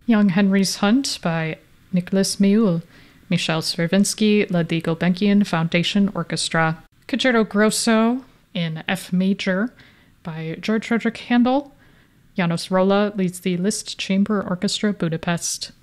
Young Henry's Hunt by Nicholas Meul. Michel Stravinsky led the Gulbenkian Foundation Orchestra. Concerto Grosso in F major by George Frederick Handel. Janos Rolla leads the Liszt Chamber Orchestra Budapest.